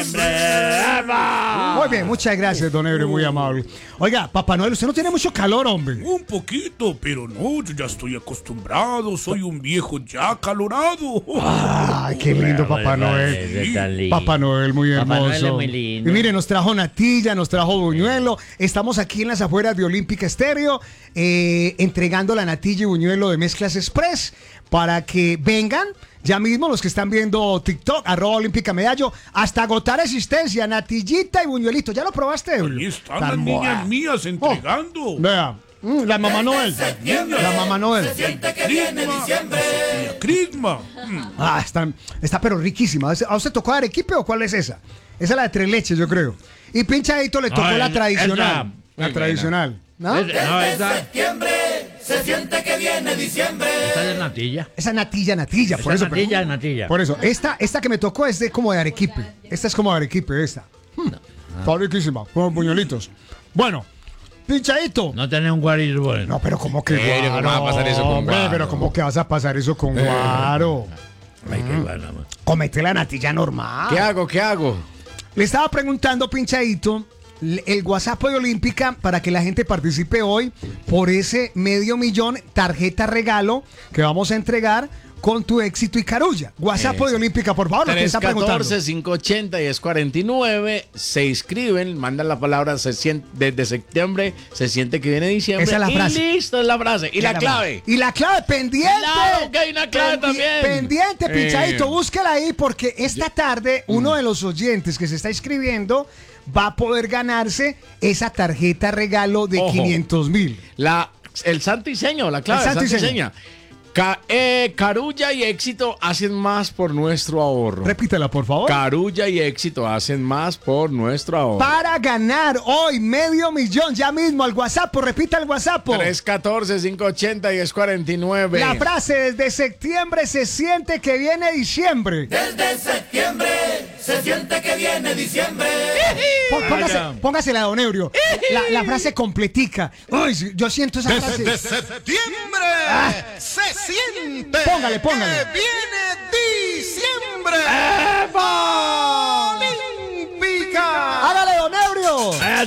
Muy bien, muchas gracias, don Ebro, muy amable. Oiga, Papá Noel, usted no tiene mucho calor, hombre. Un poquito, pero no, yo ya estoy acostumbrado, soy un viejo ya acalorado. Ay, qué lindo Papá Noel. Papá Noel, muy hermoso. Papá Noel es muy lindo. Y mire, nos trajo natilla, nos trajo buñuelo. Estamos aquí en las afueras de Olímpica Estéreo, entregando la natilla y buñuelo de Mezclas Express para que vengan. Ya mismo los que están viendo TikTok, @Olímpica Medallo, hasta agotar existencia, natillita y buñuelito. ¿Ya lo probaste, Ebro? Ahí están las niñas mías entregando. Vea, la mamá Noel. La mamá Noel. Se siente que viene diciembre. Crisma. Ah, está pero riquísima. ¿A usted tocó arequipe o cuál es esa? Esa es la de tres leches, yo creo. Y Pinchadito le tocó la tradicional. La tradicional. ¿No? Desde septiembre se siente que viene diciembre. Esta es natilla. Esa natilla, por eso. Natilla. Por eso, esta que me tocó es como de arequipe. Esta es como de arequipe, esta. Está riquísima, con buñuelitos. Bueno, Pinchadito. No tenés un guarito bueno. No, pero ¿cómo que ¿cómo guaro? vas a pasar eso con Hombre, guaro? pero ¿cómo que vas a pasar eso con guaro? Ay, qué bueno, man. Comete la natilla normal. ¿Qué hago? Le estaba preguntando, Pinchadito, el WhatsApp de Olímpica para que la gente participe hoy por ese $500,000 tarjeta regalo que vamos a entregar con tu éxito y carulla. WhatsApp de Olímpica, por favor, lo que está preguntando. 314-580-1049. Se inscriben, mandan la palabra desde septiembre, se siente que viene diciembre. Esa es la frase. Y listo, es la frase. Y la clave. Y la clave, pendiente. Claro que hay una clave también. Pendiente, Pinchadito, búsquela ahí porque esta tarde uno de los oyentes que se está inscribiendo va a poder ganarse esa tarjeta regalo de 500,000. El santo y seño, la clave, El santo y santo y seño. seña. Carulla y éxito hacen más por nuestro ahorro. Repítela, por favor. Carulla y éxito hacen más por nuestro ahorro. Para ganar hoy $500,000 ya mismo al WhatsApp. Repita el WhatsApp. 314-580-1049. La frase desde septiembre se siente que viene diciembre. Desde septiembre se siente que viene diciembre. Póngasela, don Ebrio. La frase completica. Uy, yo siento esa frase. Desde septiembre se siente Póngale. que viene diciembre.